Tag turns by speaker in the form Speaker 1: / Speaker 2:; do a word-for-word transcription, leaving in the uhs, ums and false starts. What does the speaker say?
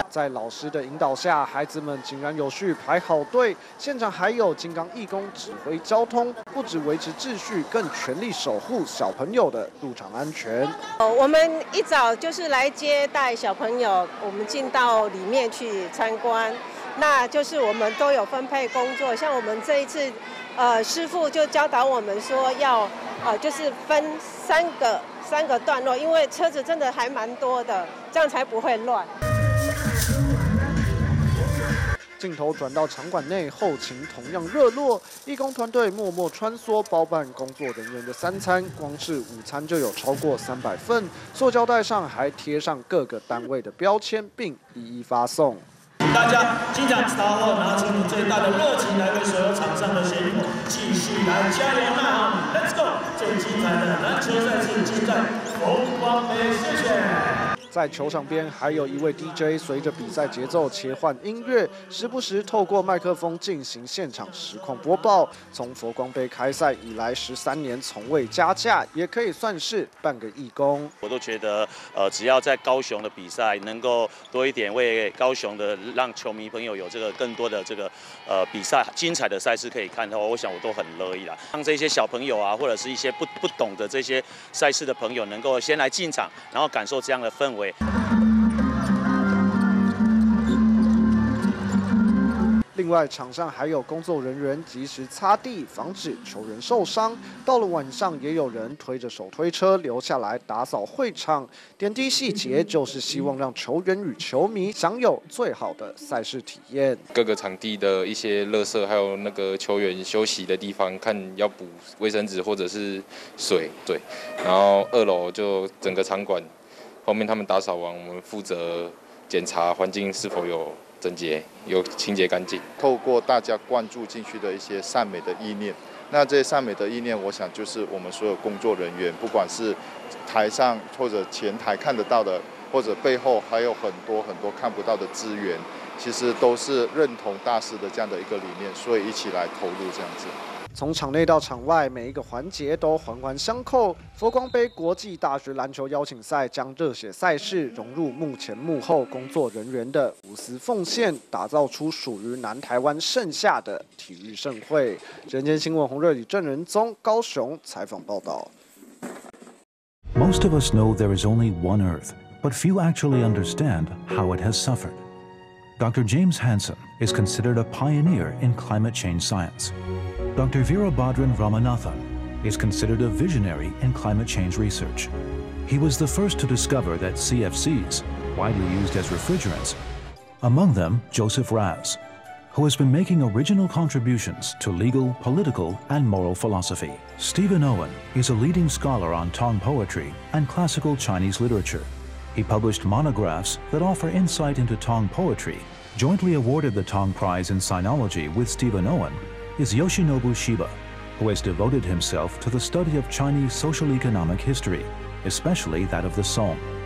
Speaker 1: 在老师的引导下，孩子们井然有序排好队，现场还有金刚义工指挥交通，不只维持秩序，更全力守护小朋友的入场安全。
Speaker 2: 我们一早就是来接待小朋友，我们进到里面去参观，那就是我们都有分配工作，像我们这一次，呃，师傅就教导我们说要，呃，就是分三个三个段落，因为车子真的还蛮多的，这样才不会乱。
Speaker 1: 镜头转到场馆内，后勤同样热络，义工团队默默穿梭，包办工作人员的三餐，光是午餐就有超过三百份，塑胶袋上还贴上各个单位的标签，并一一发送。
Speaker 3: 请大家进场之后，拿出你最大的热情来为所有场上的选手继续来加油呐喊 ！Let's go！ 最精彩的篮球赛事尽在风光杯，谢谢。
Speaker 1: 在球场边，还有一位 D J 随着比赛节奏切换音乐，时不时透过麦克风进行现场实况播报。从佛光杯开赛以来十三年从未加价，也可以算是半个义工。
Speaker 4: 我都觉得，呃，只要在高雄的比赛能够多一点为高雄的让球迷朋友有这个更多的这个呃比赛精彩的赛事可以看的话，我想我都很乐意啦。让这些小朋友啊，或者是一些不不懂的这些赛事的朋友，能够先来进场，然后感受这样的氛围。
Speaker 1: 另外，场上还有工作人员及时擦地，防止球员受伤。到了晚上，也有人推着手推车留下来打扫会场。点滴细节，就是希望让球员与球迷享有最好的赛事体验。
Speaker 5: 各个场地的一些垃圾，还有那个球员休息的地方，看要补卫生纸或者是水，对。然后二楼就整个场馆。后面他们打扫完，我们负责检查环境是否有整洁、有清洁干净。
Speaker 6: 透过大家灌注进去的一些善美的意念，那这些善美的意念，我想就是我们所有工作人员，不管是台上或者前台看得到的，或者背后还有很多很多看不到的资源，其实都是认同大师的这样的一个理念，所以一起来投入这样子。
Speaker 1: 从场内到场外，每一个环节都环环相扣。佛光杯国际大学篮球邀请赛将热血赛事融入幕前幕后工作人员的无私奉献，打造出属于南台湾盛夏的体育盛会。人间新闻洪瑞里、郑仁宗高雄采访报道。
Speaker 7: Most of us know there is only one Earth, but few actually understand how it has suffered. Doctor James Hansen is considered a pioneer in climate change science. Doctor Veerabhadran Ramanathan is considered a visionary in climate change research. He was the first to discover that C F Cs, widely used as refrigerants, among them Joseph Raz, who has been making original contributions to legal, political, and moral philosophy. Stephen Owen is a leading scholar on Tong poetry and classical Chinese literature. He published monographs that offer insight into Tong poetry. Jointly awarded the Tong Prize in Sinology with Stephen Owen is Yoshinobu Shiba, who has devoted himself to the study of Chinese social economic history, especially that of the Song.